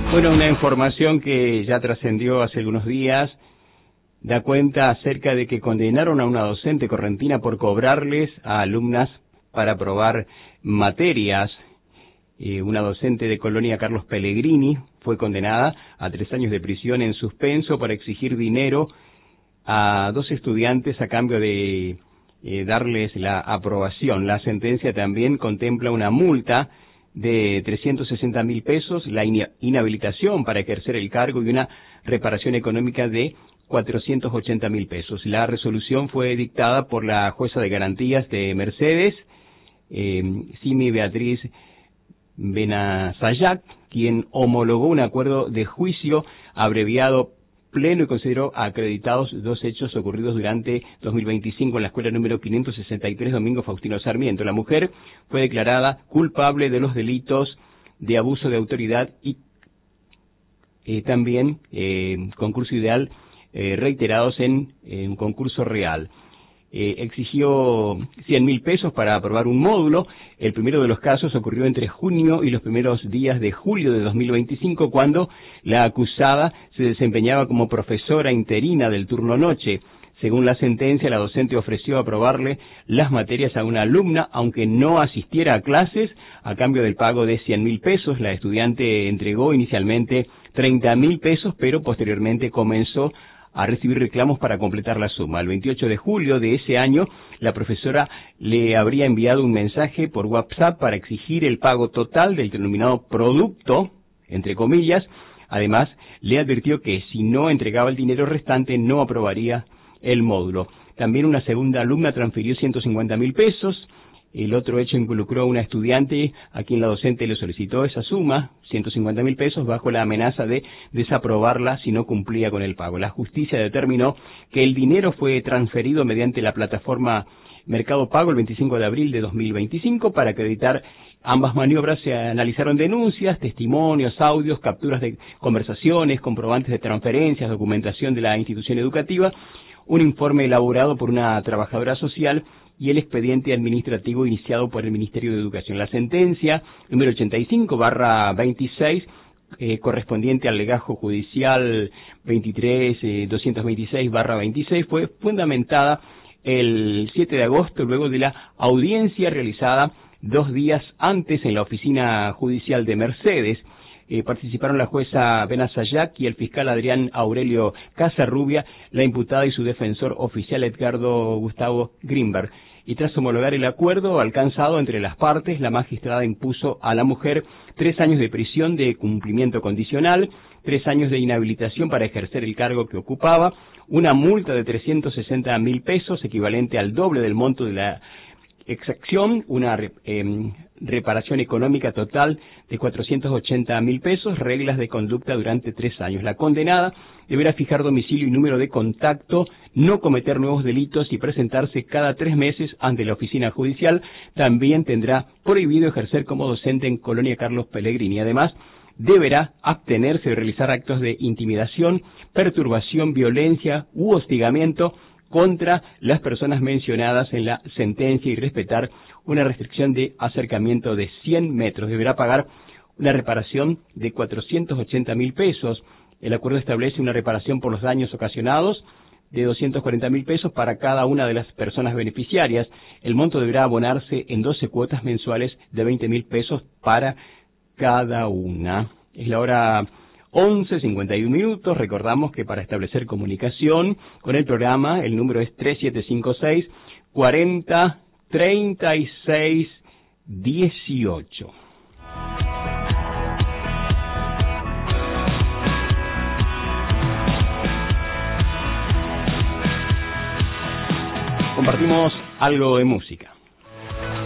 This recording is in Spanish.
Bueno, una información que ya trascendió hace algunos días da cuenta acerca de que condenaron a una docente correntina por cobrarles a alumnas para aprobar materias. Una docente de Colonia Carlos Pellegrini fue condenada a 3 años de prisión en suspenso por exigir dinero a 2 estudiantes a cambio de darles la aprobación. La sentencia también contempla una multa de 360.000 pesos, la inhabilitación para ejercer el cargo y una reparación económica de 480.000 pesos. La resolución fue dictada por la jueza de garantías de Mercedes, Simi Beatriz Benasayac, quien homologó un acuerdo de juicio abreviado pleno y consideró acreditados 2 hechos ocurridos durante 2025 en la escuela número 563 Domingo Faustino Sarmiento. La mujer fue declarada culpable de los delitos de abuso de autoridad y también concurso ideal reiterados en un concurso real. Exigió 100.000 pesos para aprobar un módulo. El primero de los casos ocurrió entre junio y los primeros días de julio de 2025, cuando la acusada se desempeñaba como profesora interina del turno noche. Según la sentencia, la docente ofreció aprobarle las materias a una alumna, aunque no asistiera a clases, a cambio del pago de 100.000 pesos. La estudiante entregó inicialmente 30.000 pesos, pero posteriormente comenzó a recibir reclamos para completar la suma. El 28 de julio de ese año, la profesora le habría enviado un mensaje por WhatsApp para exigir el pago total del denominado producto, entre comillas. Además, le advirtió que si no entregaba el dinero restante, no aprobaría el módulo. También una segunda alumna transfirió 150.000 pesos. El otro hecho involucró a una estudiante a quien la docente le solicitó esa suma, 150.000 pesos, bajo la amenaza de desaprobarla si no cumplía con el pago. La justicia determinó que el dinero fue transferido mediante la plataforma Mercado Pago el 25 de abril de 2025. Para acreditar ambas maniobras se analizaron denuncias, testimonios, audios, capturas de conversaciones, comprobantes de transferencias, documentación de la institución educativa, un informe elaborado por una trabajadora social y el expediente administrativo iniciado por el Ministerio de Educación. La sentencia número 85/26, correspondiente al legajo judicial 226/26, fue fundamentada el 7 de agosto, luego de la audiencia realizada 2 días antes en la oficina judicial de Mercedes. Participaron la jueza Benasayac y el fiscal Adrián Aurelio Casarrubia, la imputada y su defensor oficial Edgardo Gustavo Grimberg. Y tras homologar el acuerdo alcanzado entre las partes, la magistrada impuso a la mujer 3 años de prisión de cumplimiento condicional, 3 años de inhabilitación para ejercer el cargo que ocupaba, una multa de 360.000 pesos, equivalente al doble del monto de la exacción, una reparación económica total de 480.000 pesos, reglas de conducta durante 3 años. La condenada deberá fijar domicilio y número de contacto, no cometer nuevos delitos y presentarse cada 3 meses ante la oficina judicial. También tendrá prohibido ejercer como docente en Colonia Carlos Pellegrini. Además, deberá abstenerse de realizar actos de intimidación, perturbación, violencia u hostigamiento contra las personas mencionadas en la sentencia y respetar una restricción de acercamiento de 100 metros. Deberá pagar una reparación de 480.000 pesos. El acuerdo establece una reparación por los daños ocasionados de 240.000 pesos para cada una de las personas beneficiarias. El monto deberá abonarse en 12 cuotas mensuales de 20.000 pesos para cada una. Es la hora 11:51. Recordamos que para establecer comunicación con el programa, el número es 3756 40 36 18. Compartimos algo de música.